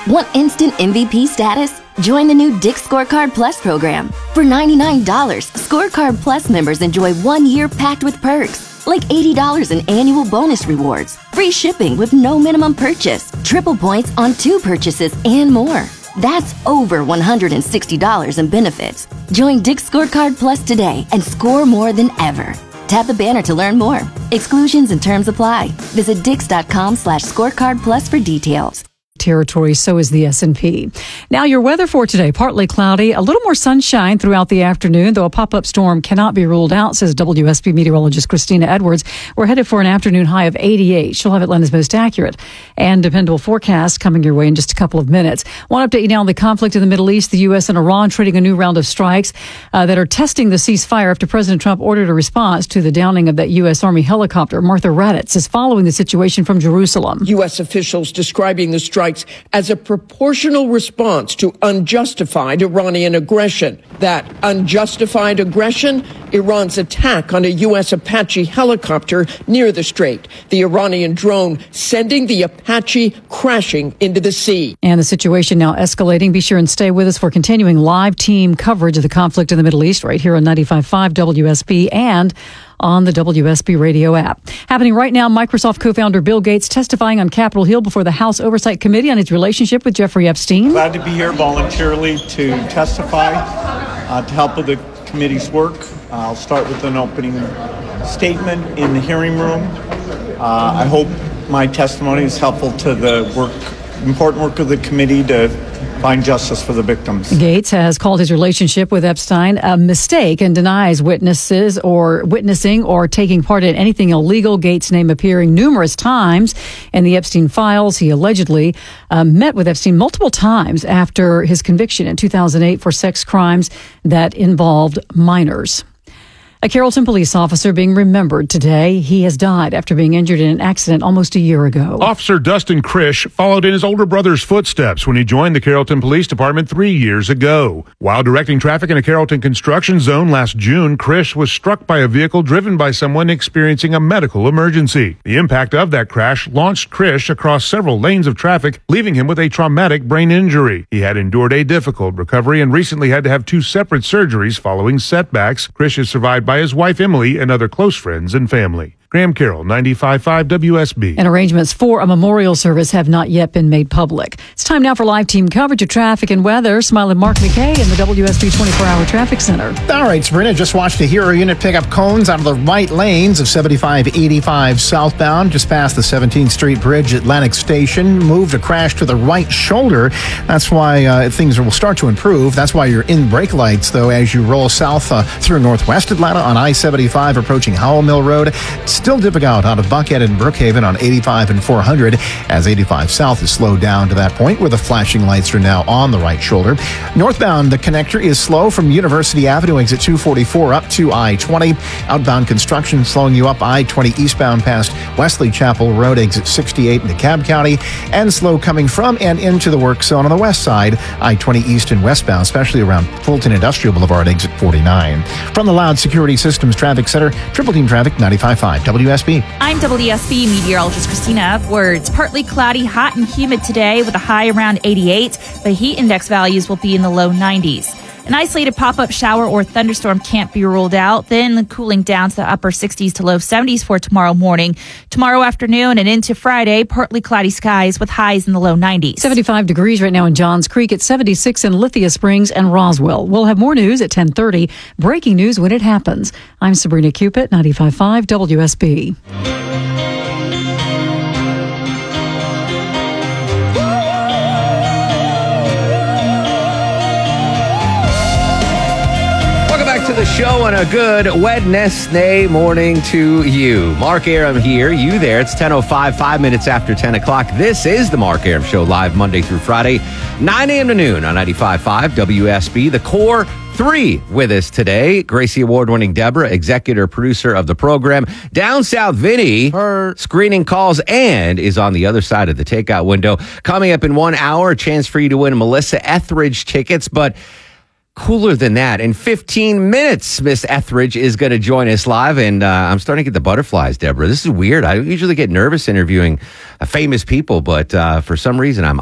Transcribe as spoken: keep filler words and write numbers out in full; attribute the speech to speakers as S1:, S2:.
S1: Want instant M V P status? Join the new Dick's Scorecard Plus program. For ninety-nine dollars, Scorecard Plus members enjoy one year packed with perks, like eighty dollars in annual bonus rewards, free shipping with no minimum purchase, triple points on two purchases, and more. That's over one hundred sixty dollars in benefits. Join Dick's Scorecard Plus today and score more than ever. Tap the banner to learn more. Exclusions and terms apply. Visit dix.com slash scorecard plus for details.
S2: Territory, so is the S and P. Now your weather for today, partly cloudy, a little more sunshine throughout the afternoon, though a pop-up storm cannot be ruled out, says W S B meteorologist Christina Edwards. We're headed for an afternoon high of eighty-eight. She'll have Atlanta's most accurate and dependable forecast coming your way in just a couple of minutes. Want to update you now on the conflict in the Middle East. The U S and Iran trading a new round of strikes uh, that are testing the ceasefire after President Trump ordered a response to the downing of that U S Army helicopter. Martha Raddatz is following the situation from Jerusalem.
S3: U S officials describing the strikes as a proportional response to unjustified Iranian aggression. That unjustified aggression, Iran's attack on a U S Apache helicopter near the strait. The Iranian drone sending the Apache crashing into the sea.
S2: And the situation now escalating. Be sure and stay with us for continuing live team coverage of the conflict in the Middle East right here on ninety-five point five W S B and on the W S B radio app. Happening right now, Microsoft co-founder Bill Gates testifying on Capitol Hill before the House Oversight Committee on his relationship with Jeffrey Epstein.
S4: Glad to be here voluntarily to testify, uh, to help with the committee's work. Uh, I'll start with an opening statement in the hearing room. Uh, I hope my testimony is helpful to the work, important work of the committee to find justice for the victims.
S2: Gates has called his relationship with Epstein a mistake and denies witnesses or witnessing or taking part in anything illegal. Gates' name appearing numerous times in the Epstein files. He allegedly uh, met with Epstein multiple times after his conviction in two thousand eight for sex crimes that involved minors. A Carrollton police officer being remembered today. He has died after being injured in an accident almost a year ago.
S5: Officer Dustin Krish followed in his older brother's footsteps when he joined the Carrollton Police Department three years ago. While directing traffic in a Carrollton construction zone last June, Krish was struck by a vehicle driven by someone experiencing a medical emergency. The impact of that crash launched Krish across several lanes of traffic, leaving him with a traumatic brain injury. He had endured a difficult recovery and recently had to have two separate surgeries following setbacks. Krish is survived by by his wife Emily and other close friends and family. Graham Carroll, ninety-five point five W S B.
S2: And arrangements for a memorial service have not yet been made public. It's time now for live team coverage of traffic and weather. Smiling Mark McKay in the W S B twenty-four hour Traffic Center.
S6: All right, Sabrina, just watched a Hero unit pick up cones out of the right lanes of seventy-five eighty-five southbound, just past the seventeenth Street Bridge, Atlantic Station. Moved a crash to the right shoulder. That's why uh, things will start to improve. That's why you're in brake lights, though, as you roll south uh, through northwest Atlanta on I seventy-five approaching Howell Mill Road. Still dipping out out of Buckhead and Brookhaven on eighty-five and four hundred as eighty-five south is slowed down to that point where the flashing lights are now on the right shoulder. Northbound, the connector is slow from University Avenue, exit two forty-four up to I twenty. Outbound construction slowing you up I twenty eastbound past Wesley Chapel Road, exit sixty-eight in DeKalb County, and slow coming from and into the work zone on the west side, I twenty east and westbound, especially around Fulton Industrial Boulevard, exit forty-nine. From the Loud Security Systems Traffic Center, Triple Team Traffic, ninety-five point five W S B.
S7: I'm W S B meteorologist Christina Edwards. Partly cloudy, hot and humid today with a high around eighty-eight. The heat index values will be in the low nineties. An isolated pop-up shower or thunderstorm can't be ruled out. Then cooling down to the upper sixties to low seventies for tomorrow morning. Tomorrow afternoon and into Friday, partly cloudy skies with highs in the low nineties.
S2: seventy-five degrees right now in Johns Creek, at seventy-six in Lithia Springs and Roswell. We'll have more news at ten thirty. Breaking news when it happens. I'm Sabrina Cupid, ninety-five point five W S B.
S8: To the show on a good Wednesday morning to you. Mark Aram here, you there. It's ten oh five, five minutes after ten o'clock. This is the Mark Aram Show, live Monday through Friday, nine a.m. to noon on ninety-five point five W S B. The core three with us today. Gracie Award-winning Deborah, executive producer of the program. Down South Vinny, her screening calls and is on the other side of the takeout window. Coming up in one hour, a chance for you to win Melissa Etheridge tickets, but cooler than that, in fifteen minutes, Miss Etheridge is going to join us live, and uh, I'm starting to get the butterflies, Deborah. This is weird. I usually get nervous interviewing uh, famous people, but uh, for some reason, I'm